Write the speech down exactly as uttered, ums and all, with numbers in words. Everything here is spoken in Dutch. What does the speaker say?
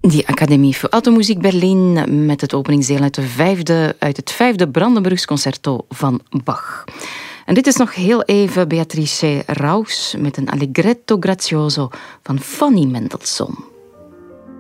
Die Academie voor Automuziek Berlin met het openingsdeel uit, de vijfde, uit het vijfde Brandenburgs Concerto van Bach. En dit is nog heel even Beatrice Raus met een Allegretto Grazioso van Fanny Mendelssohn.